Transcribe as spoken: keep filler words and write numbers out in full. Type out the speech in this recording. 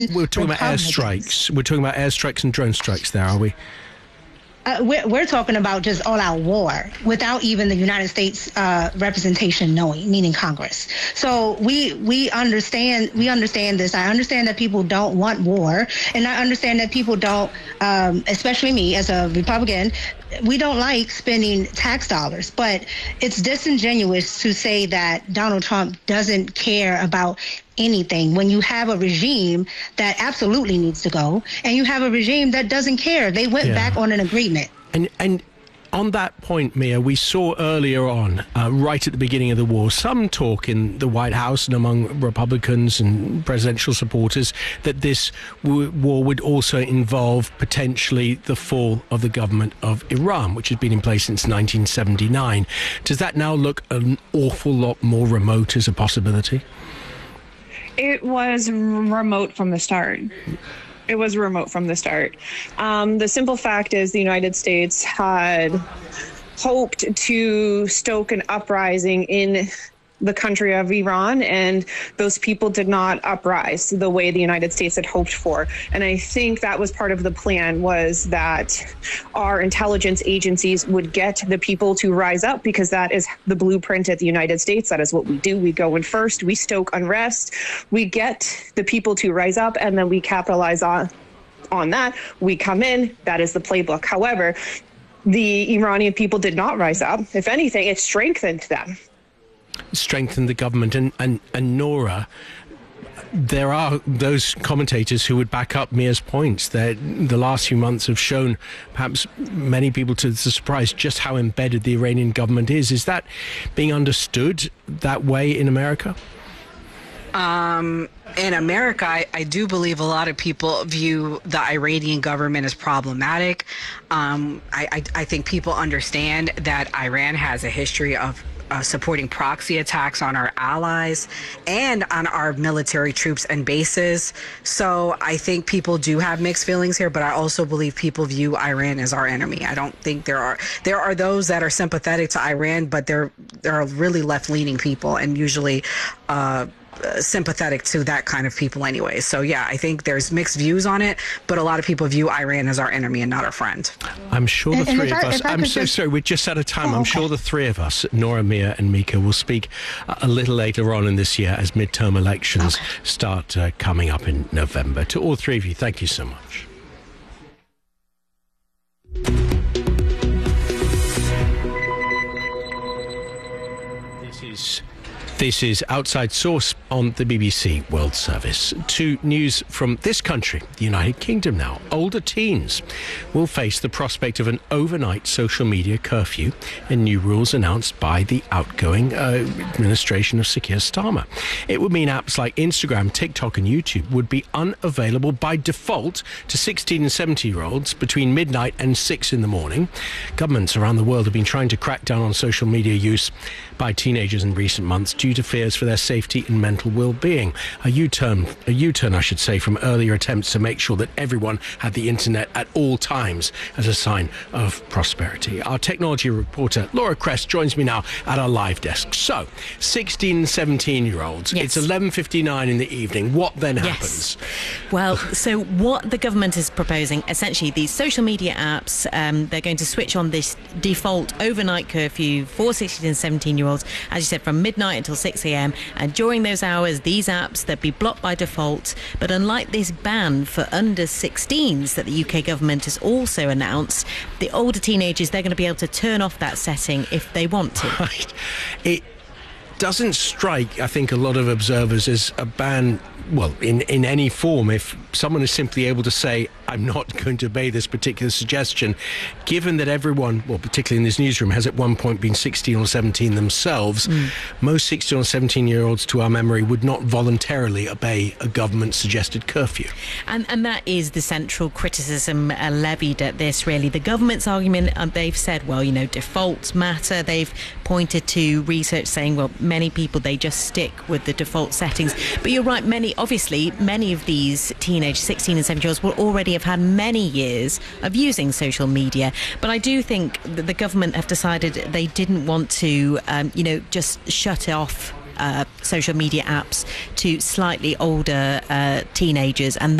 We're talking about airstrikes. We're talking about airstrikes and drone strikes there, are we? Uh, we're, we're talking about just all-out war without even the United States uh, representation knowing, meaning Congress. So we we understand we understand this. I understand that people don't want war, and I understand that people don't, um, especially me as a Republican, we don't like spending tax dollars. But it's disingenuous to say that Donald Trump doesn't care about anything when you have a regime that absolutely needs to go and you have a regime that doesn't care. They went yeah. back on an agreement. And and on that point, Mia, we saw earlier on, uh, right at the beginning of the war, some talk in the White House and among Republicans and presidential supporters that this w- war would also involve potentially the fall of the government of Iran, which has been in place since nineteen seventy-nine. Does that now look an awful lot more remote as a possibility? It was remote from the start. It was remote from the start. Um, the simple fact is the United States had hoped to stoke an uprising in the country of Iran, and those people did not uprise the way the United States had hoped for. And I think that was part of the plan, was that our intelligence agencies would get the people to rise up, because that is the blueprint at the United States. That is what we do. We go in first, we stoke unrest, we get the people to rise up, and then we capitalize on, on that. We come in, that is the playbook. However, the Iranian people did not rise up. If anything, it strengthened them. Strengthen the government. And, and, and Nora, there are those commentators who would back up Mia's points that the last few months have shown perhaps many people to the surprise just how embedded the Iranian government is. Is that being understood that way in America? Um, in America, I, I do believe a lot of people view the Iranian government as problematic. Um, I, I, I think people understand that Iran has a history of Uh, supporting proxy attacks on our allies and on our military troops and bases. So I think people do have mixed feelings here, but I also believe people view Iran as our enemy. I don't think there are there are those that are sympathetic to Iran, but they're they're really left-leaning people and usually uh, sympathetic to that kind of people anyway. So yeah, I think there's mixed views on it, but a lot of people view Iran as our enemy and not our friend. I'm sure the and, three and of I, us, I'm so just... sorry, we're just out of time. Oh, I'm okay. sure the three of us, Nora, Mia and Mika, will speak uh, a little later on in this year as midterm elections okay. start uh, coming up in November. To all three of you, thank you so much. This is This is Outside Source on the B B C World Service. To news from this country, the United Kingdom now. Older teens will face the prospect of an overnight social media curfew in new rules announced by the outgoing uh, administration of Sir Keir Starmer. It would mean apps like Instagram, TikTok and YouTube would be unavailable by default to sixteen and seventeen-year-olds between midnight and six in the morning. Governments around the world have been trying to crack down on social media use by teenagers in recent months due to fears for their safety and mental well-being. A U-turn, a U-turn, I should say, from earlier attempts to make sure that everyone had the internet at all times as a sign of prosperity. Our technology reporter, Laura Crest, joins me now at our live desk. So, sixteen and seventeen-year-olds, yes. It's eleven fifty-nine in the evening. What then yes. happens? Well, so what the government is proposing, essentially, these social media apps, um, they're going to switch on this default overnight curfew for sixteen and seventeen-year-olds, as you said, from midnight until six a.m. And during those hours, these apps, they'll be blocked by default. But unlike this ban for under sixteens that the U K government has also announced, the older teenagers, they're going to be able to turn off that setting if they want to. Right. It doesn't strike, I think, a lot of observers as a ban, well, in, in any form. If someone is simply able to say, I'm not going to obey this particular suggestion, given that everyone, well, particularly in this newsroom, has at one point been sixteen or seventeen themselves, mm. most sixteen or seventeen-year-olds, to our memory, would not voluntarily obey a government-suggested curfew. And, and that is the central criticism uh, levied at this, really. The government's argument, uh, they've said, well, you know, defaults matter. They've pointed to research saying, well, many people, they just stick with the default settings. But you're right, many, obviously, many of these teenage sixteen and seventeen-year-olds will already have had many years of using social media. But I do think that the government have decided they didn't want to, um, you know, just shut off uh, social media apps to slightly older uh, teenagers, and